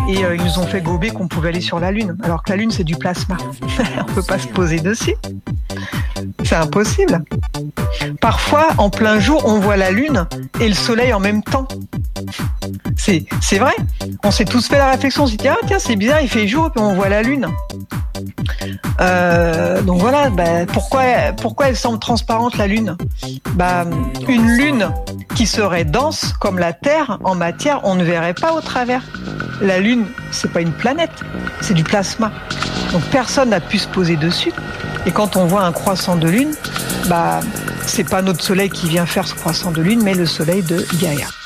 et ils nous ont fait gober qu'on pouvait aller sur la Lune, alors que la Lune c'est du plasma. On peut pas se poser dessus. C'est impossible. Parfois, en plein jour, on voit la Lune et le Soleil en même temps. C'est vrai. On s'est tous fait la réflexion, on s'est dit, ah tiens, c'est bizarre, il fait jour et puis on voit la Lune. Donc voilà, pourquoi elle semble transparente, la Lune ? Une Lune qui serait dense comme la Terre en matière, on ne verrait pas au travers. La Lune, c'est pas une planète, c'est du plasma. Donc personne n'a pu se poser dessus. Et quand on voit un croissant de Lune, c'est pas notre Soleil qui vient faire ce croissant de Lune, mais le Soleil de Gaïa.